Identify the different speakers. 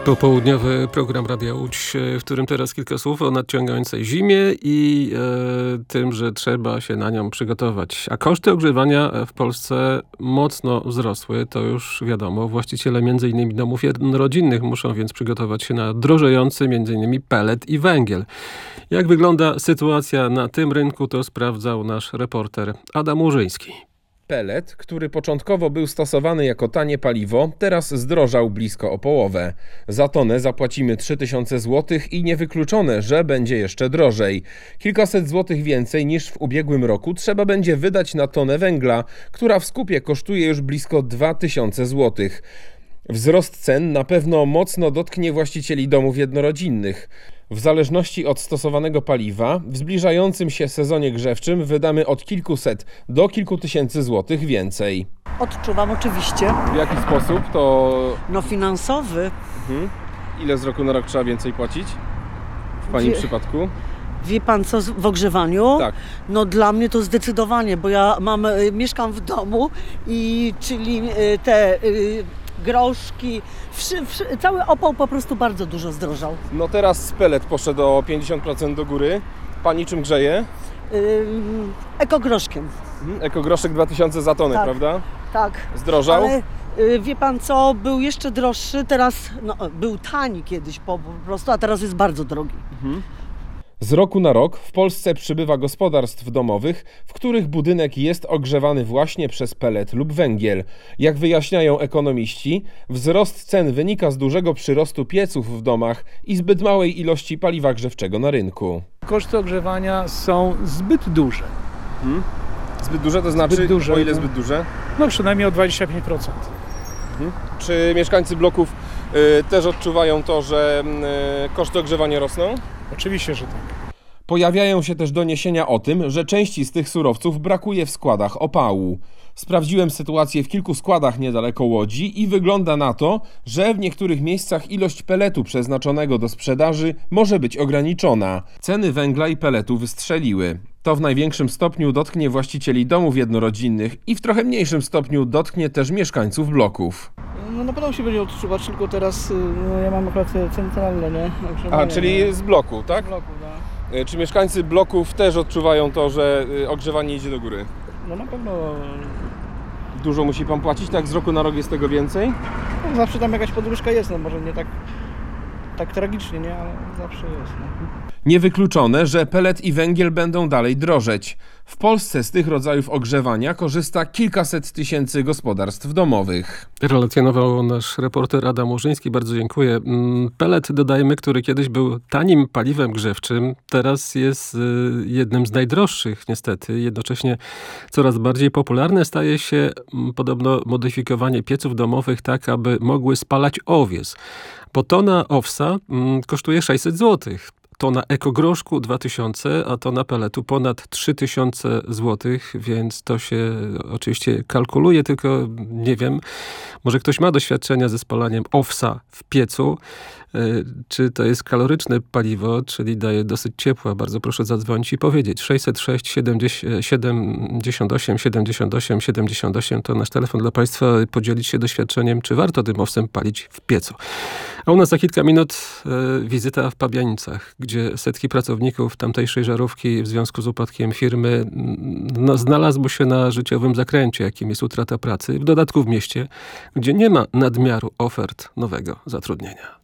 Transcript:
Speaker 1: Popołudniowy program Radia Łódź, w którym teraz kilka słów o nadciągającej zimie i tym, że trzeba się na nią przygotować. A koszty ogrzewania w Polsce mocno wzrosły, to już wiadomo. Właściciele m.in. domów jednorodzinnych muszą więc przygotować się na drożejący m.in. pellet i węgiel. Jak wygląda sytuacja na tym rynku, to sprawdzał nasz reporter Adam Łużyński.
Speaker 2: Pellet, który początkowo był stosowany jako tanie paliwo, teraz zdrożał blisko o połowę. Za tonę zapłacimy 3000 zł i niewykluczone, że będzie jeszcze drożej. Kilkaset złotych więcej niż w ubiegłym roku trzeba będzie wydać na tonę węgla, która w skupie kosztuje już blisko 2000 zł. Wzrost cen na pewno mocno dotknie właścicieli domów jednorodzinnych. W zależności od stosowanego paliwa, w zbliżającym się sezonie grzewczym wydamy od kilkuset do kilku tysięcy złotych więcej.
Speaker 3: Odczuwam oczywiście.
Speaker 2: W jaki sposób to...
Speaker 3: Finansowy.
Speaker 2: Ile z roku na rok trzeba więcej płacić? W Pani przypadku?
Speaker 3: Wie pan co w ogrzewaniu?
Speaker 2: Tak.
Speaker 3: No dla mnie to zdecydowanie, bo ja mieszkam w domu i czyli te groszki, cały opał po prostu bardzo dużo zdrożał.
Speaker 2: No teraz pellet poszedł o 50% do góry. Pani czym grzeje?
Speaker 3: Ekogroszkiem.
Speaker 2: Ekogroszek 2000 za tonę,
Speaker 3: Tak.
Speaker 2: prawda?
Speaker 3: Tak.
Speaker 2: Zdrożał?
Speaker 3: Ale wie pan co, był jeszcze droższy, teraz był tani kiedyś po prostu, a teraz jest bardzo drogi.
Speaker 2: Z roku na rok w Polsce przybywa gospodarstw domowych, w których budynek jest ogrzewany właśnie przez pellet lub węgiel. Jak wyjaśniają ekonomiści, wzrost cen wynika z dużego przyrostu pieców w domach i zbyt małej ilości paliwa grzewczego na rynku.
Speaker 4: Koszty ogrzewania są zbyt duże.
Speaker 2: Zbyt duże to znaczy?
Speaker 4: Zbyt duże,
Speaker 2: O ile
Speaker 4: no.
Speaker 2: zbyt duże?
Speaker 4: No przynajmniej o 25%.
Speaker 2: Czy mieszkańcy bloków też odczuwają to, że koszty ogrzewania rosną?
Speaker 4: Oczywiście, że tak.
Speaker 2: Pojawiają się też doniesienia o tym, że części z tych surowców brakuje w składach opału. Sprawdziłem sytuację w kilku składach niedaleko Łodzi i wygląda na to, że w niektórych miejscach ilość pelletu przeznaczonego do sprzedaży może być ograniczona. Ceny węgla i pelletu wystrzeliły. To w największym stopniu dotknie właścicieli domów jednorodzinnych i w trochę mniejszym stopniu dotknie też mieszkańców bloków.
Speaker 5: No na pewno się będzie odczuwać, tylko teraz ja mam akurat centralne, nie?
Speaker 2: A, czyli z bloku, tak?
Speaker 5: Z bloku, tak.
Speaker 2: Czy mieszkańcy bloków też odczuwają to, że ogrzewanie idzie do góry?
Speaker 5: No na pewno
Speaker 2: Dużo musi pan płacić, tak z roku na rok jest tego więcej?
Speaker 5: no, zawsze tam jakaś podwyżka jest, no może nie tak tragicznie, nie? Ale zawsze jest. No.
Speaker 2: Niewykluczone, że pellet i węgiel będą dalej drożeć. W Polsce z tych rodzajów ogrzewania korzysta kilkaset tysięcy gospodarstw domowych.
Speaker 1: Relacjonował nasz reporter Adam Łużyński. Bardzo dziękuję. Pellet, dodajmy, który kiedyś był tanim paliwem grzewczym, teraz jest jednym z najdroższych niestety. Jednocześnie coraz bardziej popularne staje się podobno modyfikowanie pieców domowych tak, aby mogły spalać owies. Bo tona owsa kosztuje 600 zł. Tona ekogroszku 2000, a tona pelletu ponad 3000 zł, więc to się oczywiście kalkuluje, tylko nie wiem, może ktoś ma doświadczenia ze spalaniem owsa w piecu, czy to jest kaloryczne paliwo, czyli daje dosyć ciepła. Bardzo proszę zadzwonić i powiedzieć. 606 78 78 78 to nasz telefon dla Państwa. Podzielić się doświadczeniem, czy warto tym owsem palić w piecu. A u nas za kilka minut wizyta w Pabianicach, gdzie setki pracowników tamtejszej żarówki w związku z upadkiem firmy znalazło się na życiowym zakręcie, jakim jest utrata pracy. W dodatku w mieście, gdzie nie ma nadmiaru ofert nowego zatrudnienia.